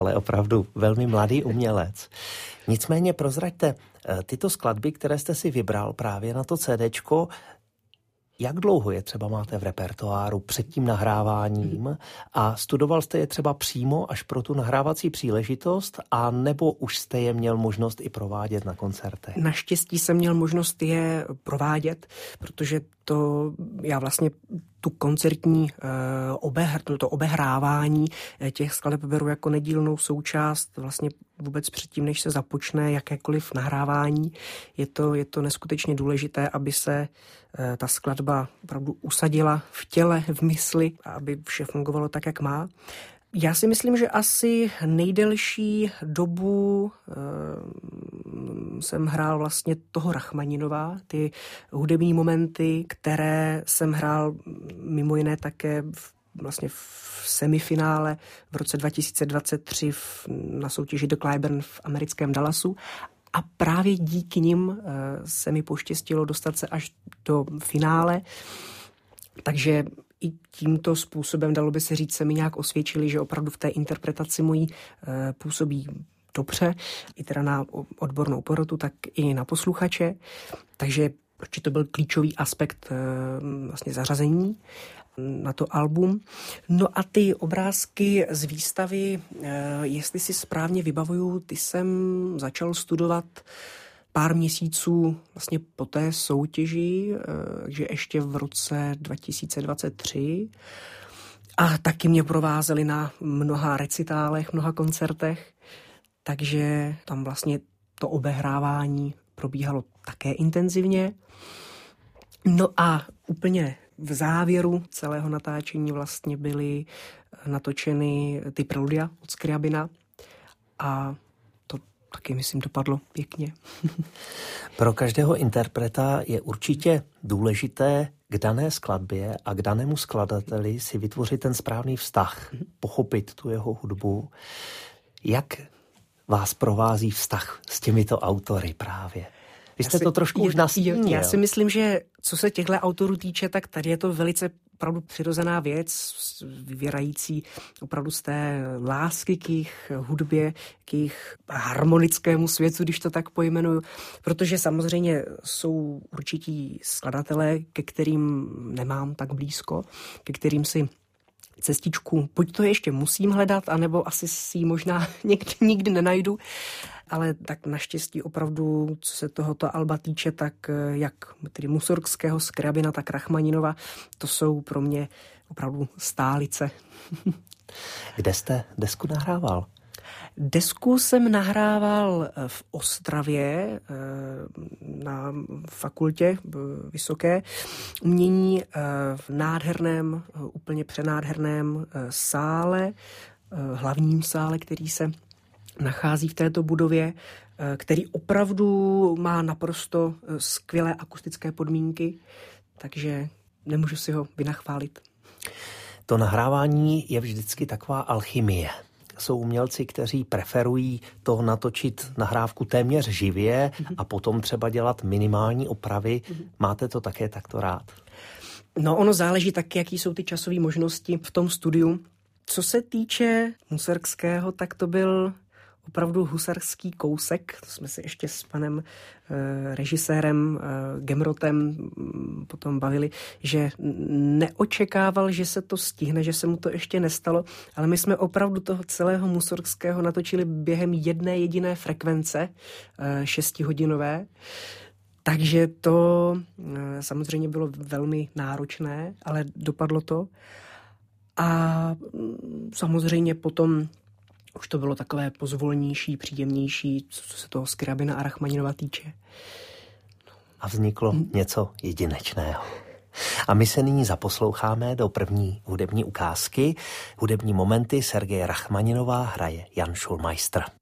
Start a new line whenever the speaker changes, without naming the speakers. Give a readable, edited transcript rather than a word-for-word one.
ale opravdu velmi mladý umělec. Nicméně prozraďte, tyto skladby, které jste si vybral právě na to CDčko, jak dlouho je třeba máte v repertoáru před tím nahráváním a studoval jste je třeba přímo až pro tu nahrávací příležitost, a nebo už jste je měl možnost i provádět na koncertech?
Naštěstí jsem měl možnost je provádět, protože já vlastně tu koncertní to obehrávání těch skladeb beru jako nedílnou součást vlastně vůbec předtím, než se započne jakékoliv nahrávání. Je to neskutečně důležité, aby se ta skladba opravdu usadila v těle, v mysli, a aby vše fungovalo tak, jak má. Já si myslím, že asi nejdelší dobu jsem hrál vlastně toho Rachmaninova, ty hudební momenty, které jsem hrál mimo jiné také vlastně v semifinále v roce 2023 na soutěži The Clyburn v americkém Dallasu. A právě díky nim se mi poštěstilo dostat se až do finále. Takže i tímto způsobem, dalo by se říct, se mi nějak osvědčili, že opravdu v té interpretaci mojí působí dobře, i teda na odbornou porotu, tak i na posluchače. Takže určitě to byl klíčový aspekt vlastně zařazení na to album. No a ty obrázky z výstavy, jestli si správně vybavuju, ty jsem začal studovat pár měsíců vlastně po té soutěži, takže ještě v roce 2023. A taky mě provázeli na mnoha recitálech, mnoha koncertech, takže tam vlastně to obehrávání probíhalo také intenzivně. No a úplně v závěru celého natáčení vlastně byly natočeny ty preludia od Scriabina a to taky, myslím, dopadlo pěkně.
Pro každého interpreta je určitě důležité k dané skladbě a k danému skladateli si vytvořit ten správný vztah, pochopit tu jeho hudbu. Jak vás provází vztah s těmito autory právě? Vy jste to trošku už nastínil.
Já si myslím, že co se těchto autorů týče, tak tady je to velice opravdu přirozená věc, vyvěrající opravdu z té lásky k jejich hudbě, k jejich harmonickému světu, když to tak pojmenuju. Protože samozřejmě jsou určití skladatelé, ke kterým nemám tak blízko, ke kterým si cestičku, buď to ještě musím hledat, anebo asi si ji možná nikdy nenajdu. Ale tak naštěstí opravdu, co se tohoto alba týče, tak jak tedy Mussorgského, Scriabina, tak Rachmaninova, to jsou pro mě opravdu stálice.
Kde jste desku nahrával?
Desku jsem nahrával v Ostravě na fakultě vysoké umění v nádherném, úplně přenádherném sále, hlavním sále, který se nachází v této budově, který opravdu má naprosto skvělé akustické podmínky, takže nemůžu si ho vynachválit.
To nahrávání je vždycky taková alchymie. Jsou umělci, kteří preferují to natočit nahrávku téměř živě a potom třeba dělat minimální opravy. Máte to také takto rád?
No, ono záleží taky, jaký jsou ty časové možnosti v tom studiu. Co se týče Mussorgského, tak to byl opravdu husarský kousek. To jsme se ještě s panem režisérem Gemrotem potom bavili, že neočekával, že se to stihne, že se mu to ještě nestalo, ale my jsme opravdu toho celého Mussorgského natočili během jedné jediné frekvence, 6hodinové. Takže to samozřejmě bylo velmi náročné, ale dopadlo to. A samozřejmě potom už to bylo takové pozvolnější, příjemnější, co se toho Scriabina a Rachmaninova týče.
A vzniklo něco jedinečného. A my se nyní zaposloucháme do první hudební ukázky. Hudební momenty Sergeje Rachmaninova hraje Jan Schulmeister.